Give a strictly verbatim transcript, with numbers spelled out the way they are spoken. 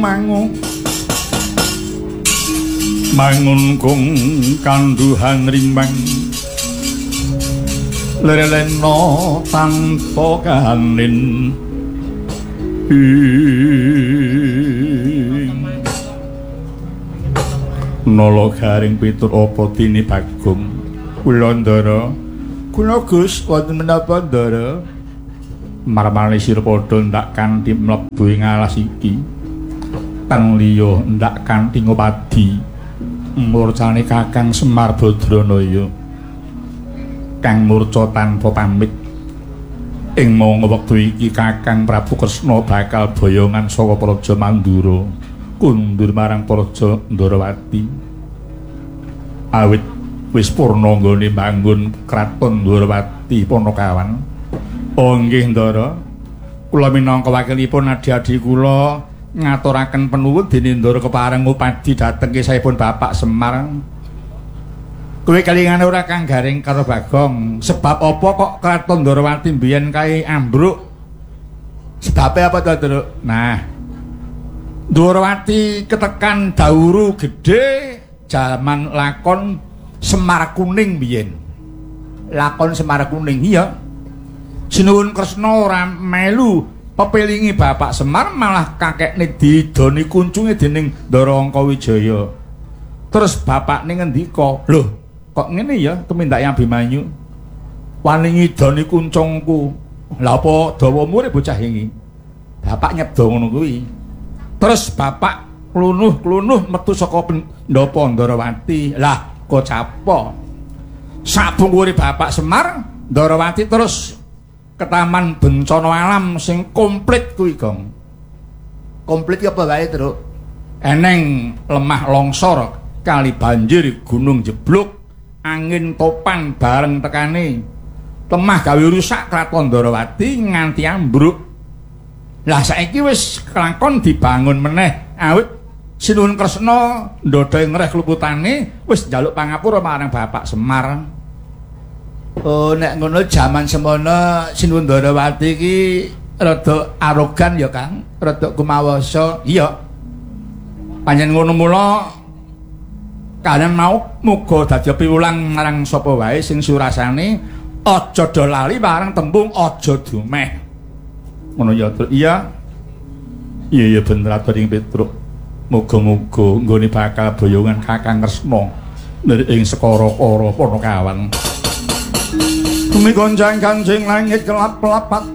mangu mangun kung kanduhan rimbang leleno tanpa kanin nolo garing pitur apa dini Bagong kula ndara kula Gus wonten menapa ndara marmane sira padha ndak kanthi mlebu ing alas iki teng liya ndak kanthi ngopadi murcane Kakang Semar Badranaya kang murca tanpa pamit ing mangka wektu iki Kakang Prabu Kresna bakal boyongan saka Praja Mandura kundur marang Praja Ndarawati awit wis purna nggone mbangun kraton Ndarawati Panakawan. Oh nggih Ndara, kula minangka wakilipun adi-adi kula ngaturaken penuwun dene Ndara kepareng upadi dhateng saipun Bapak Semar. Kowe kalingane ora kang garing karo Bagong, sebab apa kok kraton Ndarawati mbiyen kae ambruk? Sebabe apa to, Ndara? Nah, Ndarawati ketekan dawuru gedhe jaman lakon Semar Kuning biyen. Lakon Semar Kuning iya. Sinuwun Kresna ora melu pepelingi Bapak Semar malah kakekne didoni kuncunge dening Ndara Angkawijaya. Terus bapakne ngendika, "Lho, kok ngene ya tumindak Abimanyu? Wani ngidoni kuncungku. Lah apa dawa umure bocah iki?" Bapak nyebda ngono kuwi. Terus bapak klunuh-klunuh metu saka pendhapa Ndarawati. Lah kok capo sabungkure Bapak Semar Ndarawati terus ke taman bencana alam sing komplit kuwi Gong. Komplit ki apa wae Truk? Eneng lemah longsor, kali banjir, gunung jeblok, angin topan bareng tekane. Lemah gawe rusak kraton Ndarawati nganti ambruk. Lah saiki wis kelakon dibangun meneh awit Sinuwun Kresna ndodha ngreh kluputane wis njaluk pangapura marang Bapak Semar. Oh nek ngono jaman semono Sinuwun Ndarawati iki rada arogan ya Kang, rada kumawasa. Iya. Panjen ngono mula kalian mau muga dadi piwulang marang sapa wae sing surasane aja do lali marang tembung aja dumeh. Ngono ya, iya. Iya iya bener atur ing Petruk. Muga-muga nggone bakal boyongan Kakang Kresna ing Sekara-kara Panakawan. Bumi goncang kancing langit kelap-kelapat